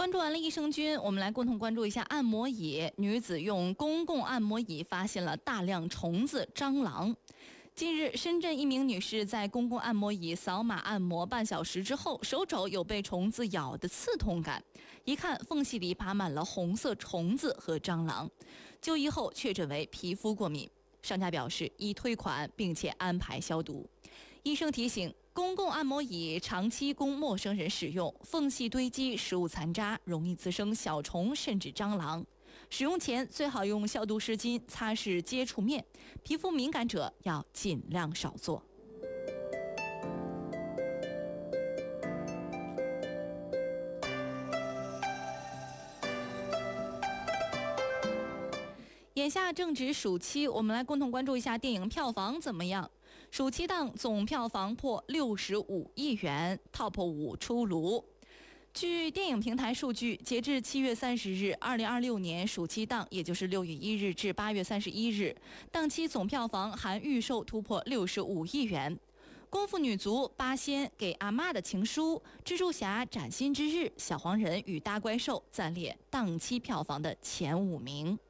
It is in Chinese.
关注完了益生菌，我们来共同关注一下按摩椅。女子用公共按摩椅发现了大量虫子、蟑螂。近日，深圳一名女士在公共按摩椅扫码按摩半小时之后，手肘有被虫子咬的刺痛感，一看缝隙里爬满了红色虫子和蟑螂。就医后确诊为皮肤过敏，商家表示已退款并且安排消毒。医生提醒，公共按摩椅长期供陌生人使用，缝隙堆积食物残渣，容易滋生小虫甚至蟑螂。使用前最好用消毒湿巾擦拭接触面，皮肤敏感者要尽量少做。眼下正值暑期，我们来共同关注一下电影票房怎么样。暑期档总票房破65亿元 ，Top 5出炉。据电影平台数据，截至7月30日，2026年暑期档，也就是6月1日至8月31日，档期总票房含预售突破65亿元。功夫女足、八仙、给阿嬷的情书、蜘蛛侠崭新之日、小黄人与大怪兽暂列档期票房的前5名。